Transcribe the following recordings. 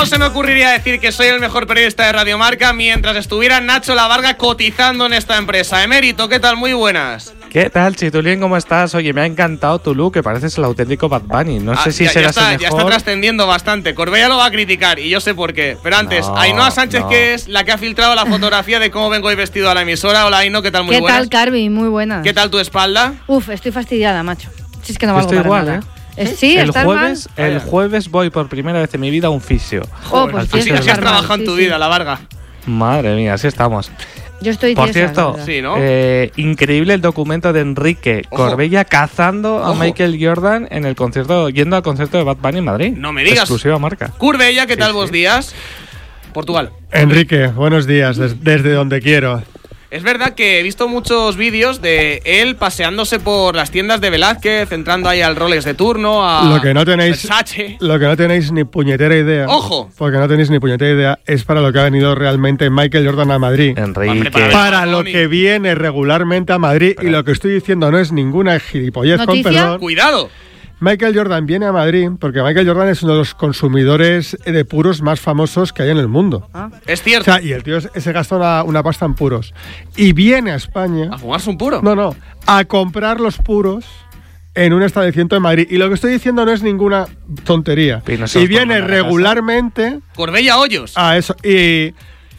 se me ocurriría decir que soy el mejor periodista de Radio Marca mientras estuviera Nacho Lavarga cotizando en esta empresa. Emérito, ¿qué tal? Muy buenas. ¿Qué tal, Chitulín? ¿Cómo estás? Oye, me ha encantado tu look, que pareces el auténtico Bad Bunny. No sé si serás el mejor. Ya está trascendiendo bastante. Corbella lo va a criticar y yo sé por qué. Pero antes, Ainhoa Sánchez, que es la que ha filtrado la fotografía de cómo vengo hoy vestido a la emisora. Hola, Ainhoa, ¿qué tal? Muy buenas. ¿Qué tal, Carvi? Muy buenas. ¿Qué tal tu espalda? Uf, estoy fastidiada, macho. Si es que no valgo estoy para igual, nada. Sí, el jueves voy por primera vez en mi vida a un fisio. Pues así has trabajado en tu vida, la Varga. Madre mía, así estamos. Yo estoy Por cierto, sí, ¿no? Increíble el documento de Enrique Corbella cazando a Michael Jordan en el concierto, yendo al concierto de Bad Bunny en Madrid. No me digas. Exclusiva marca. Corbella, ¿qué tal vos días? Portugal. Enrique, buenos días, desde donde quiero. Es verdad que he visto muchos vídeos de él paseándose por las tiendas de Velázquez, entrando ahí al Rolex de turno, a lo que no tenéis, Versace. Lo que no tenéis ni puñetera idea. ¡Ojo! Porque no tenéis ni puñetera idea es para lo que ha venido realmente Michael Jordan a Madrid. Enrique. Para lo que viene regularmente a Madrid. Y lo que estoy diciendo no es ninguna gilipollez, con perdón. ¡Cuidado! Michael Jordan viene a Madrid porque Michael Jordan es uno de los consumidores de puros más famosos que hay en el mundo. Es cierto. O sea, y el tío se gasta una pasta en puros. Y viene a España... ¿A fumarse un puro? No, a comprar los puros en un establecimiento de Madrid. Y lo que estoy diciendo no es ninguna tontería. Y viene regularmente... Corbella Hoyos. Eso. Y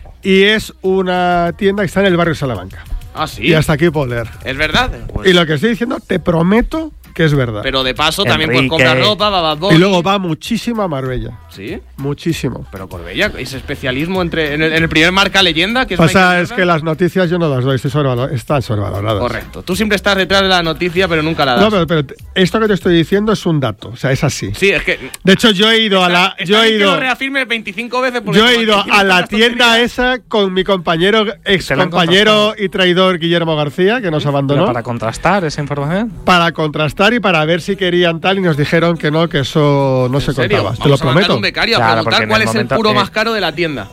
es una tienda que está en el barrio Salamanca. Ah, sí. Y hasta aquí puedo leer. ¿Es verdad? Y lo que estoy diciendo, te prometo que es verdad. Pero de paso también pues compra ropa, va Bad Bunny. Y luego va muchísimo a Marbella. ¿Sí? Muchísimo. Pero Corbella, ese especialismo en el primer marca leyenda que es que las noticias yo no las doy, están sobrevaloradas. Correcto. Tú siempre estás detrás de la noticia, pero nunca la das. No, pero esto que te estoy diciendo es un dato, o sea, es así. Sí, es que... De hecho, yo he ido a la... que lo reafirme 25 veces. Yo he ido a la tienda esa con mi compañero, excompañero y traidor Guillermo García, que nos abandonó. ¿Para contrastar esa información? Para contrastar y para ver si querían tal, y nos dijeron que no, que eso no se contaba. Te lo prometo. Un becario a preguntar cuál es el puro más caro de la tienda.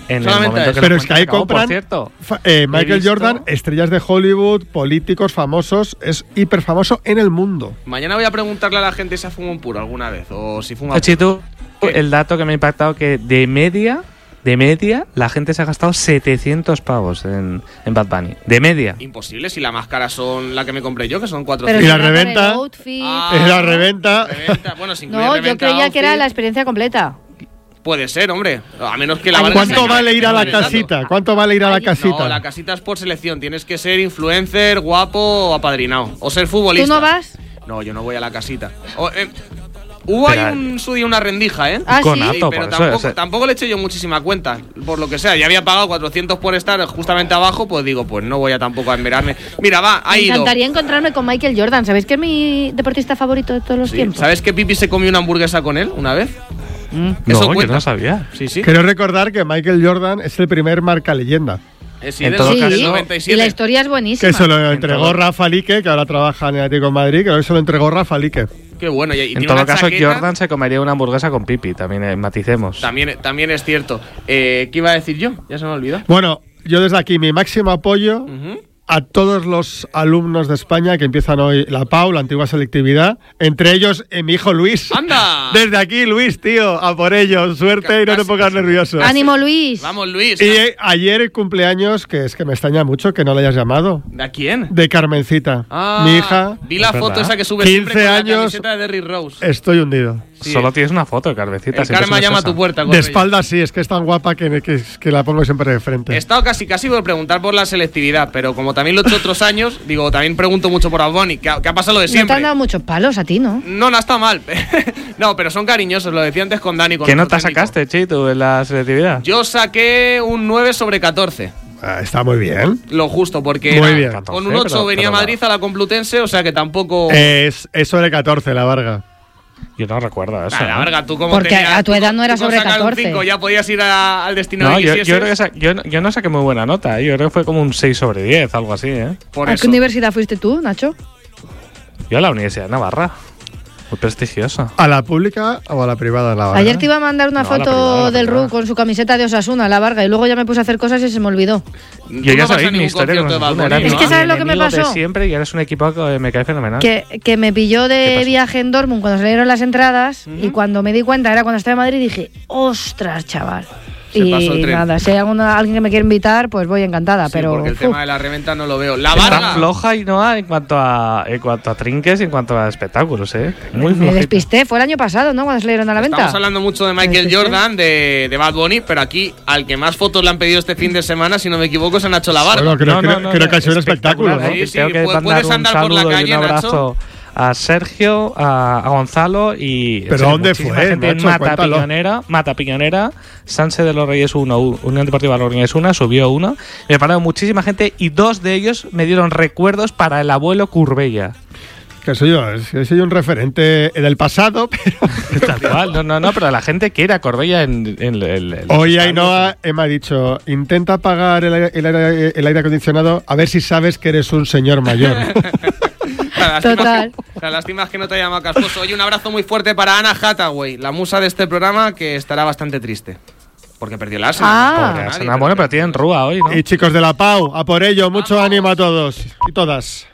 Pero es que ahí compran Michael Jordan, estrellas de Hollywood, políticos famosos, es hiper famoso en el mundo. Mañana voy a preguntarle a la gente si ha fumado un puro alguna vez o si fuma. Chito, el dato que me ha impactado que de media la gente se ha gastado 700 pavos en Bad Bunny. De media. Imposible si la más cara son la que me compré yo, que son 400. Y la reventa. La reventa. Bueno, sin no, yo creía que era la experiencia completa. Puede ser, hombre. A menos que la ¿Cuánto vale ir a la casita? ¿Cuánto vale ir a la casita? No, la casita es por selección. Tienes que ser influencer, guapo o apadrinado. O ser futbolista. ¿Tú no vas? No, yo no voy a la casita. Hubo ahí una rendija, ¿eh? Ah, Conato, sí. Pero tampoco le eché yo muchísima cuenta. Por lo que sea, ya había pagado 400 por estar justamente abajo, pues digo, pues no voy a tampoco a enverarme. Mira, Me encantaría encontrarme con Michael Jordan. ¿Sabéis que es mi deportista favorito de todos los tiempos? ¿Sabes que Pipi se comió una hamburguesa con él una vez? Eso cuenta. Yo no sabía. Sí. Quiero recordar que Michael Jordan es el primer marca leyenda. En todo caso, 97. Y la historia es buenísima. Que se lo entregó Rafa Lique, que ahora trabaja en el Atlético de Madrid, que hoy se lo entregó Rafa Lique. Qué bueno. Y en todo caso, Jordan se comería una hamburguesa con Pipi, también maticemos. También es cierto. ¿Qué iba a decir yo? Ya se me olvidó. Bueno, yo desde aquí mi máximo apoyo a todos los alumnos de España que empiezan hoy la PAU, la antigua selectividad, entre ellos mi hijo Luis. ¡Anda! Desde aquí, Luis, tío, a por ellos. Suerte y no te pongas nervioso. ¡Ánimo, Luis! Vamos, Luis. Y ayer el cumpleaños, que es que me extraña mucho que no le hayas llamado. ¿De quién? De Carmencita, mi hija. Vi la foto esa que sube 15 siempre con años, la camiseta de Derrick Rose. Estoy hundido. Sí. Solo tienes una foto de Carmencita. El karma llama a tu puerta. De espaldas sí, es que es tan guapa que la pongo siempre de frente. He estado casi por preguntar por la selectividad, pero como también lo he hecho otros años, digo, también pregunto mucho por Bad Bunny, que ha pasado lo de siempre. No te han dado muchos palos a ti, ¿no? No está mal. No, pero son cariñosos, lo decía antes con Dani. ¿Qué nota sacaste, Chito, en la selectividad? Yo saqué un 9 sobre 14. Está muy bien. Lo justo, porque muy bien. Con un 8 venía a Madrid a la Complutense, o sea que tampoco... Es sobre 14, la Varga. Yo no recuerdo eso. La Varga, tú como porque a tu edad no era sobre 14. 5, ya podías ir al destino no, de yo creo que yo no saqué muy buena nota. Yo creo que fue como un 6 sobre 10, algo así, ¿eh? ¿A qué universidad fuiste tú, Nacho? Yo a la Universidad de Navarra. Muy prestigioso. ¿A la pública o a la privada? La Ayer te iba a mandar una No, la foto privada, del Ru con su camiseta de Osasuna, la Varga, y luego ya me puse a hacer cosas y se me olvidó. Yo ya sabéis mi historia con Osasuna. Era Es que ¿sabes lo que me pasó? de siempre y eres un equipo que me cae fenomenal. Que me pilló ¿Qué de pasó? viaje en Dortmund cuando salieron las entradas y cuando me di cuenta, era cuando estaba en Madrid, dije, ostras, chaval. Se pasó el Y tren. nada, si hay alguien que me quiere invitar, pues voy encantada, Sí, pero porque el tema de la reventa no lo veo. La Está Varga. floja y no en cuanto a trinques y en cuanto a espectáculos, Muy me flojita. despisté, fue el año pasado, ¿no? Cuando salieron a la venta. Estamos hablando mucho de Michael Sí. Jordan, de Bad Bunny, pero aquí al que más fotos le han pedido este fin de semana, si no me equivoco, es a Nacho La Varga. Bueno, creo que ha sido un espectáculo, ¿no? Sí, sí, Tengo que mandar puedes un andar por la saludo y calle, un Nacho. abrazo a Sergio, a Gonzalo y ¿Pero en serio, dónde muchísima fue, gente en Nacho? Cuéntalo. Mata Piñonera, Sanse de los Reyes 1, Unión Deportiva Los Reyes 1, subió 1. Me pararon muchísima gente y 2 de ellos me dieron recuerdos para el abuelo Curbella. Que soy yo, soy un referente del pasado, pero... Tal cual, no, pero la gente quiere a Corbella en el Hoy Ainhoa me ha dicho, intenta apagar el aire acondicionado a ver si sabes que eres un señor mayor. Total. La lástima es que no te haya llamado casposo. Oye, un abrazo muy fuerte para Anna Hathaway, la musa de este programa, que estará bastante triste. Porque perdió el Arsenal. Ah. No Pobre nadie, Arsenal. Bueno, pero tienen Rúa hoy, ¿no? Y chicos de la PAU, a por ello, mucho ánimo a todos y todas.